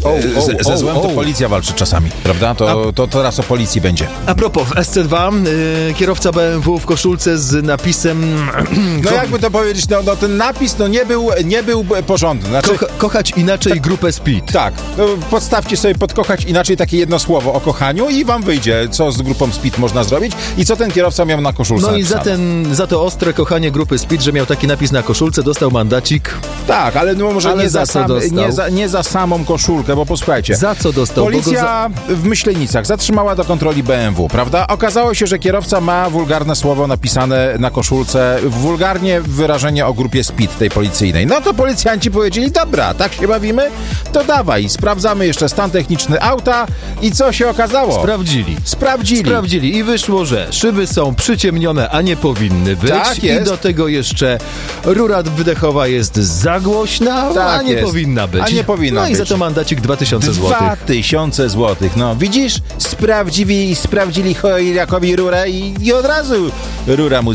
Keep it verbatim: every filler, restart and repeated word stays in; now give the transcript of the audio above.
O, o, ze, ze o, złem o. to policja walczy czasami, prawda? To, to teraz o policji będzie. A propos, w S C dwa y, kierowca B M W w koszulce z napisem... No jakby to powiedzieć, no, no ten napis no nie był, nie był porządny. Znaczy, Kocha, kochać inaczej tak, grupę Speed. Tak, no, podstawcie sobie podkochać inaczej takie jedno słowo o kochaniu i wam wyjdzie, co z grupą Speed można zrobić i co ten kierowca miał na koszulce. No i za, ten, za to ostre kochanie grupy Speed, że miał taki napis na koszulce, dostał mandacik. Tak, ale no może ale nie, za za sam, dostał? nie, za, nie za samą koszulkę, bo posłuchajcie. Za co dostał? Policja za... w Myślenicach zatrzymała do kontroli B M W, prawda? Okazało się, że kierowca ma wulgarne słowo napisane na koszulce, wulgarnie wyrażenie o grupie Speed tej policyjnej. No to policjanci powiedzieli, dobra, tak się bawimy, to dawaj, sprawdzamy jeszcze stan techniczny auta i co się okazało? Sprawdzili. Sprawdzili. Sprawdzili i wyszło, że szyby są przyciemnione, a nie powinny być. Tak jest. I do tego jeszcze rura wydechowa jest za głośna, tak a nie jest. powinna być. A nie powinna no być. i za to mandacik dwa tysiące złotych. dwa tysiące złotych, no widzisz? Sprawdzili, sprawdzili Chojrakowi rurę i, i od razu rura mu